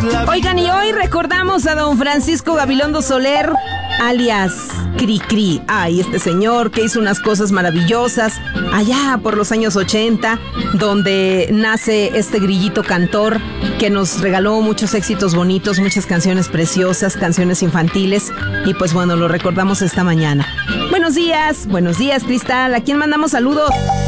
Oigan, y hoy recordamos a don Francisco Gabilondo Soler, alias Cricri. Ay, este señor que hizo unas cosas maravillosas allá por los años 80, donde nace este grillito cantor que nos regaló muchos éxitos bonitos, muchas canciones preciosas, canciones infantiles. Y pues bueno, lo recordamos esta mañana. Buenos días, Cristal. ¿A quién mandamos saludos?